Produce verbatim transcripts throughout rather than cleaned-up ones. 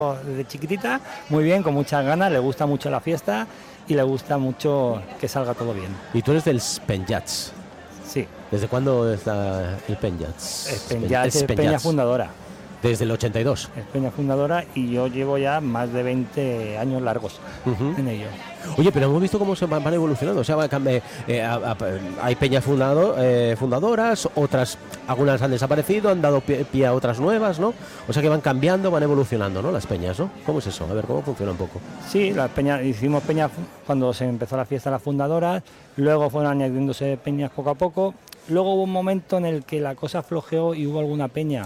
desde chiquitita, muy bien, con muchas ganas, le gusta mucho la fiesta y le gusta mucho que salga todo bien. Y tú eres del Penjats. Sí. ¿Desde cuándo está el Penjats? El Penjats es Peña Fundadora. Desde el ochenta y dos. Es Peña Fundadora y yo llevo ya más de veinte años largos uh-huh. en ello. Oye, pero hemos visto cómo se van evolucionando. O sea, eh, eh, a, a, hay peñas fundado, eh, fundadoras, otras, algunas han desaparecido, han dado pie, pie a otras nuevas, ¿no? O sea que van cambiando, van evolucionando, ¿no? Las peñas, ¿no? ¿Cómo es eso? A ver, ¿cómo funciona un poco? Sí, las peñas, hicimos peñas cuando se empezó la fiesta de las fundadoras, luego fueron añadiéndose peñas poco a poco, luego hubo un momento en el que la cosa flojeó y hubo alguna peña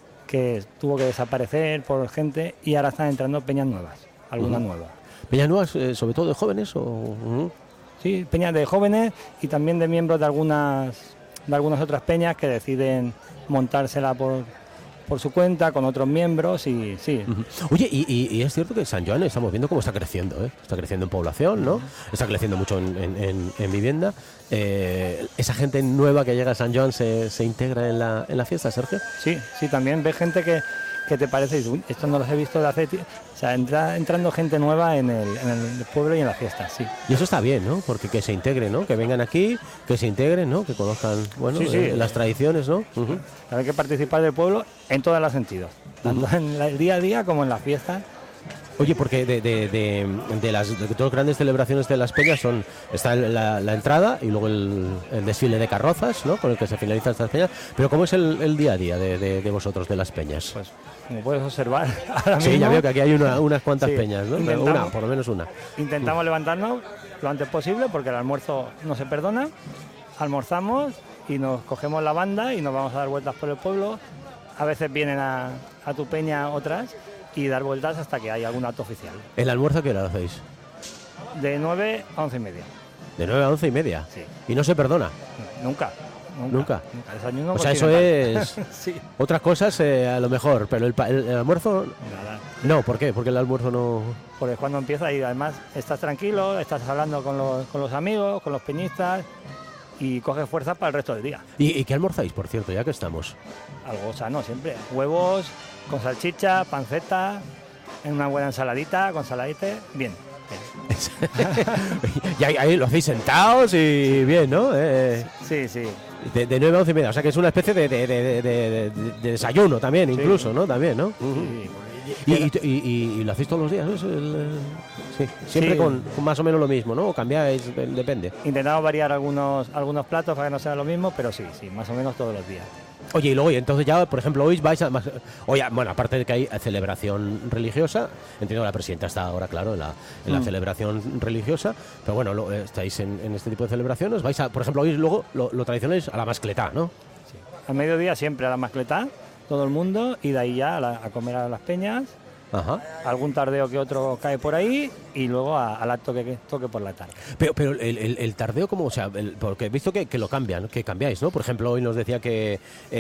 que tuvo que desaparecer por gente y ahora están entrando peñas nuevas, algunas uh-huh. nuevas. ¿Peñas nuevas, eh, sobre todo de jóvenes? O... Uh-huh. Sí, peñas de jóvenes y también de miembros de algunas, de algunas otras peñas que deciden montársela por, por su cuenta, con otros miembros y sí. Uh-huh. Oye, y, y, y es cierto que San Joan estamos viendo cómo está creciendo, ¿eh? Está creciendo en población, ¿no? Uh-huh. Está creciendo mucho en, en, en, en vivienda. Eh, ¿Esa gente nueva que llega a San Joan se, se integra en la, en la fiesta, Sergio? Sí, sí, también ves gente que, que te parece, y uy, esto no los he visto de hace tiempo. O sea, entra, entrando gente nueva en el, en el pueblo y en la fiesta, sí. Y eso está bien, ¿no? Porque que se integren, ¿no? Que vengan aquí, que se integren, ¿no? Que conozcan, bueno, sí, sí, eh, las tradiciones, ¿no? Uh-huh. Hay que participar del pueblo en todos los sentidos, tanto uh-huh. en el día a día como en la fiesta. Oye, porque de, de, de, de las de todas las grandes celebraciones de las peñas son está la, la entrada y luego el, el desfile de carrozas, ¿no? Con el que se finalizan estas peñas. Pero ¿cómo es el, el día a día de, de, de vosotros, de las peñas? Pues como puedes observar ahora sí, mismo, ya veo que aquí hay una, unas cuantas sí, peñas, ¿no? Una, por lo menos una. Intentamos uh. levantarnos lo antes posible porque el almuerzo no se perdona. Almorzamos y nos cogemos la banda y nos vamos a dar vueltas por el pueblo. A veces vienen a, a tu peña otras y dar vueltas hasta que haya algún acto oficial. ¿El almuerzo a qué hora lo hacéis? De nueve a once y media. ¿De nueve a once y media? Sí. ¿Y no se perdona? Nunca. Nunca. ¿Nunca? Nunca. Desayuno o sea, eso es... sí. Otras cosas eh, a lo mejor, pero el, el, el almuerzo... Nada. No, ¿por qué? Porque el almuerzo no... Porque cuando empieza y además estás tranquilo, estás hablando con los, con los amigos, con los peñistas y coges fuerza para el resto del día. ¿Y, y qué almorzáis, por cierto, ya que estamos? Algo sano siempre. Huevos con salchicha, panceta, en una buena ensaladita, con saladite, bien. Y ahí, ahí lo hacéis sentados y bien, ¿no? Eh, sí, sí. De, de nueve a once y media, o sea que es una especie de, de, de, de, de, de desayuno también, sí. Incluso, ¿no? También, ¿no? Sí. Y, y, y, y, y lo hacéis todos los días, ¿no? Es el, sí. Siempre sí. Con, con más o menos lo mismo, ¿no? ¿O cambiáis? Depende. Intentamos variar algunos, algunos platos para que no sea lo mismo, pero sí, sí, más o menos todos los días. Oye, y luego, y entonces ya, por ejemplo, hoy vais a... Más, oye, bueno, aparte de que hay celebración religiosa, entiendo que la presidenta está ahora, claro, en la, en la mm. celebración religiosa, pero bueno, lo, estáis en, en este tipo de celebraciones, vais a, por ejemplo, hoy luego lo, lo tradicional es a la mascletá, ¿no? Sí. Al mediodía siempre a la mascletá, todo el mundo, y de ahí ya a, la, a comer a las peñas. Ajá. Algún tardeo que otro cae por ahí y luego a, al acto que, que toque por la tarde. Pero pero el, el, el tardeo, ¿cómo? O sea, el, porque he visto que, que lo cambian, que cambiáis, ¿no? Por ejemplo, hoy nos decía que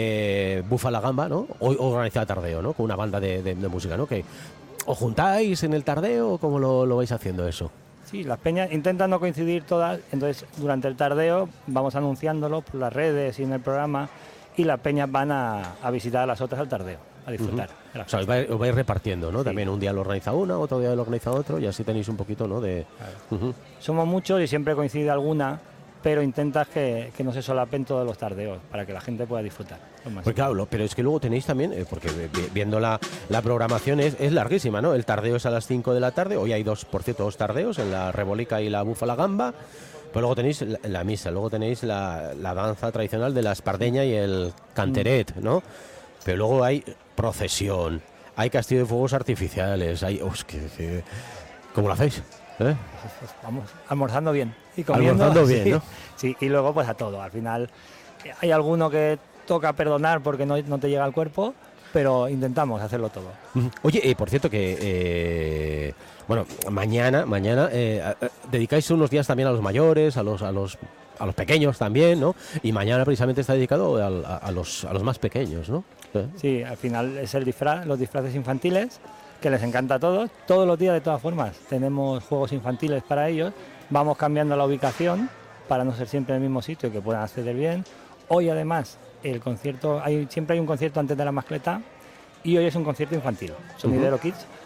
eh, Bufa la Gamba, ¿no? Hoy organiza tardeo, ¿no? Con una banda de, de, de música, ¿no? Que ¿os juntáis en el tardeo o cómo lo, lo vais haciendo eso? Sí, las peñas intentan no coincidir todas, entonces durante el tardeo vamos anunciándolo por las redes y en el programa y las peñas van a, a visitar a las otras al tardeo, a disfrutar. Uh-huh. O sea, os vais, os vais repartiendo, ¿no? Sí. También un día lo organiza una, otro día lo organiza otro y así tenéis un poquito, ¿no? De... Claro. Uh-huh. Somos muchos y siempre coincide alguna, pero intentas que, que no se solapen todos los tardeos para que la gente pueda disfrutar. Pues claro, pero es que luego tenéis también, eh, porque viendo la, la programación es, es larguísima, ¿no? El tardeo es a las cinco de la tarde, hoy hay dos, por cierto, dos tardeos, en la Rebolica y la Bufa la Gamba. Pero luego tenéis la, la misa, luego tenéis la, la danza tradicional de la espardeña y el canteret, ¿no? Pero luego hay procesión, hay castillo de fuegos artificiales, hay... Oh, que, que, ¿cómo lo hacéis? ¿Eh? Vamos, almorzando bien y comiendo. Almorzando bien, sí, ¿no? Sí, y luego pues a todo. Al final hay alguno que toca perdonar porque no, no te llega al cuerpo, pero intentamos hacerlo todo. Oye, eh, por cierto que... Eh, bueno, mañana, mañana eh, dedicáis unos días también a los mayores, a los... A los a los pequeños también, ¿no? Y mañana precisamente está dedicado a, a, a, los, a los más pequeños, ¿no? ¿Eh? Sí, al final es el disfraz, los disfraces infantiles, que les encanta a todos. Todos los días, de todas formas, tenemos juegos infantiles para ellos. Vamos cambiando la ubicación para no ser siempre en el mismo sitio y que puedan acceder bien. Hoy, además, el concierto, hay, siempre hay un concierto antes de la mascletá y hoy es un concierto infantil, Sonidero uh-huh. Kids,